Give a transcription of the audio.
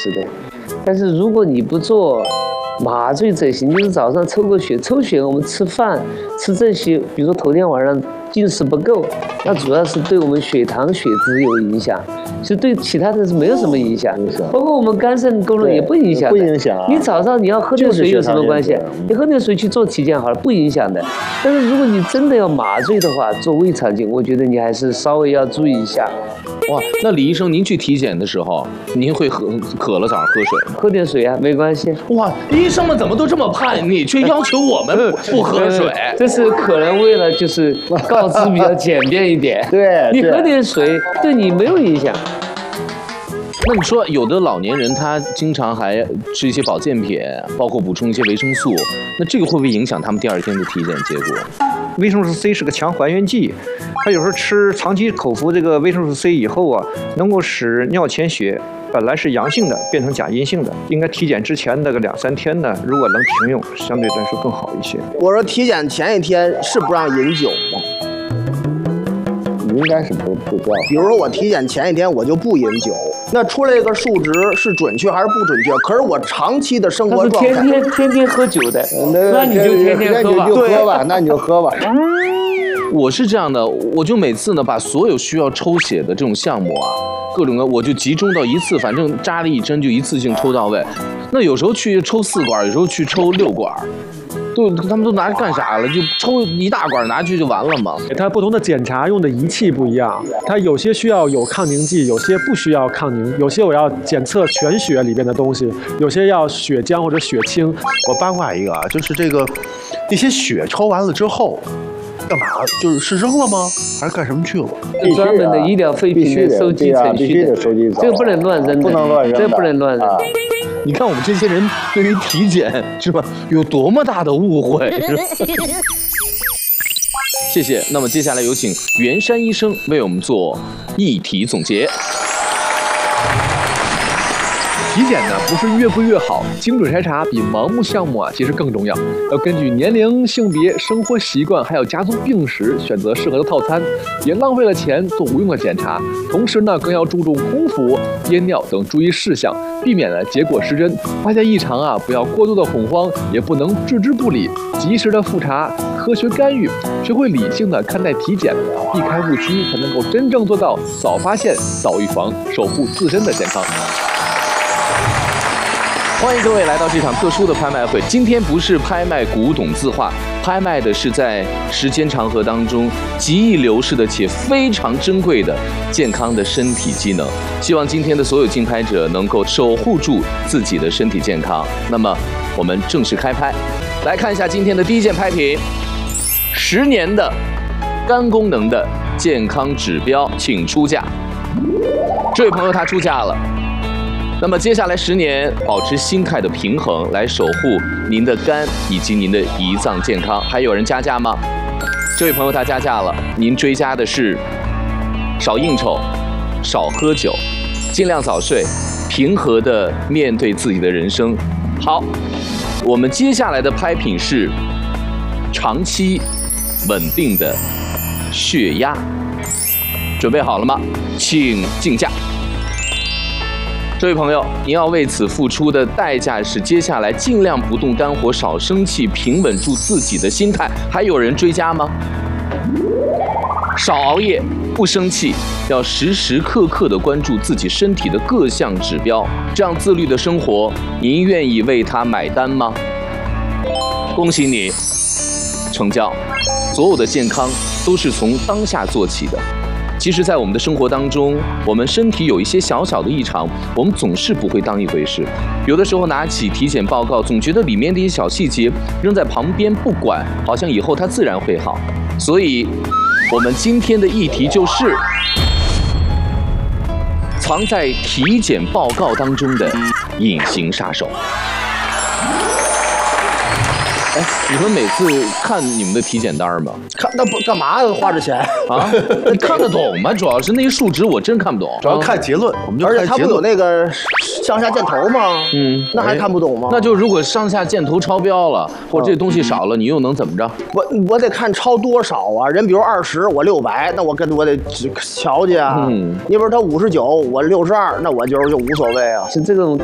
是的。但是如果你不做麻醉这些，你是早上抽个血，抽血我们吃饭吃这些，比如说头天晚上进食不够，那主要是对我们血糖、血脂有影响，其实对其他的是没有什么影响，包括我们肝肾功能也不影响。 不影响。 你早上你要喝点水有什么关系？你喝点水去做体检好了，不影响的。但是如果你真的要麻醉的话，做胃肠镜，我觉得你还是稍微要注意一下。 哇，那李医生，您去体检的时候，您会渴了早上喝水吗？ 喝点水啊，没关系。 哇，医生们怎么都这么叛逆，却要求我们不喝水？ 这是可能为了就是告知比较简便一点。 对， 你喝点水对你没有影响。 那你说，有的老年人他经常还吃一些保健品，包括补充一些维生素，那这个会不会影响他们第二天的体检结果？ 维生素 C 是个强还原剂，它有时候长期口服这个维生素 C 以后啊，能够使尿潜血本来是阳性的变成假阴性的。应该体检之前那个2-3天呢，如果能停用，相对来说更好一些。 我说体检前一天是不让饮酒的。 应该是不叫。 比如说我体检前一天我就不饮酒，那出来这个数值是准确还是不准确？可是我长期的生活状态， 天天喝酒的，那你就天天喝吧， 喝吧，那你就喝吧。 我是这样的，我就每次呢把所有需要抽血的这种项目啊，各种的我就集中到一次，反正扎了一针就一次性抽到位。那有时候去抽4管，有时候去抽6管。他们都拿着干啥了？就抽一大管拿去就完了嘛。 它不同的检查用的仪器不一样，它有些需要有抗凝剂，有些不需要抗凝，有些我要检测全血里边的东西，有些要血浆或者血清。 我八卦一个啊，就是那些血抽完了之后，干嘛？是扔了吗？还是干什么去了？ 专门的医疗废品的收集程序的，这个不能乱扔， 不能乱扔， 这不能乱扔。 你看我们这些人对于体检是吧，有多么大的误会。谢谢。那么接下来有请袁山医生为我们做议题总结。 体检呢不是越贵越好，精准筛查比盲目项目其实更重要。要根据年龄、性别、生活习惯还有家族病史选择适合的套餐，别浪费了钱做无用的检查。同时呢，更要注重空腹、验尿等注意事项，避免了结果失真。发现异常不要过度的恐慌，也不能置之不理，及时的复查，科学干预，学会理性的看待体检，避开误区，才能够真正做到早发现、早预防，守护自身的健康。 欢迎各位来到这场特殊的拍卖会。今天不是拍卖古董字画，拍卖的是在时间长河当中极易流逝的且非常珍贵的健康的身体机能。希望今天的所有竞拍者能够守护住自己的身体健康。那么我们正式开拍，来看一下今天的第一件拍品，10年的肝功能的健康指标，请出价。这位朋友他出价了。那么接下来10年，保持心态的平衡，来守护您的肝以及您的胰脏健康。还有人加价吗？这位朋友他加价了，您追加的是少应酬、少喝酒、尽量早睡，平和的面对自己的人生。好，我们接下来的拍品是长期稳定的血压，准备好了吗？请竞价。这位朋友，您要为此付出的代价是接下来尽量不动肝火，少生气，平稳住自己的心态。还有人追加吗？少熬夜，不生气，要时时刻刻地关注自己身体的各项指标，这样自律的生活，您愿意为它买单吗？恭喜你，成交。所有的健康都是从当下做起的。其实，在我们的生活当中，我们身体有一些小小的异常，我们总是不会当一回事。有的时候拿起体检报告，总觉得里面的一些小细节扔在旁边不管，好像以后它自然会好。所以，我们今天的议题就是藏在体检报告当中的隐形杀手。哎，你们每次看你们的体检单吗？ 看那不干嘛花这钱啊？你看得懂吗？主要是那些数值我真看不懂， 主要看结论，我们就看结论。 而且它不有那个上下箭头吗？那还看不懂吗？ 那就如果上下箭头超标了，或者这东西少了，你又能怎么着？ 我得看超多少啊？人比如20，我600，那我得瞧去啊。你比如他59，我62，那我就无所谓啊。 是这种